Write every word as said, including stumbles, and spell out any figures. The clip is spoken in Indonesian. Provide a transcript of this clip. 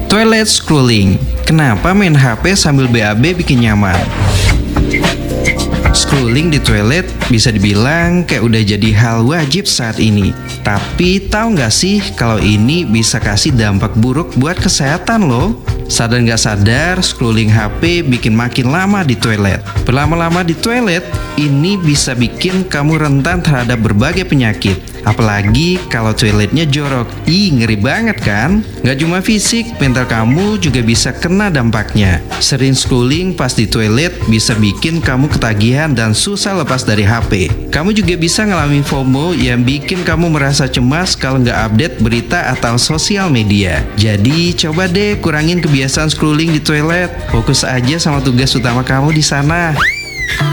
Toilet scrolling. Kenapa main H P sambil B A B bikin nyaman? Scrolling di toilet bisa dibilang kayak udah jadi hal wajib saat ini. Tapi tahu nggak sih kalau ini bisa kasih dampak buruk buat kesehatan loh? Sadar nggak sadar, scrolling H P bikin makin lama di toilet. Berlama-lama di toilet, ini bisa bikin kamu rentan terhadap berbagai penyakit. Apalagi kalau toiletnya jorok. Ih, ngeri banget kan? Nggak cuma fisik, mental kamu juga bisa kena dampaknya. Sering scrolling pas di toilet bisa bikin kamu ketagihan dan susah lepas dari H P. Kamu juga bisa ngalamin FOMO yang bikin kamu merasa cemas kalau nggak update berita atau sosial media. Jadi coba deh kurangin kebiasaan scrolling di toilet. Fokus aja sama tugas utama kamu di sana.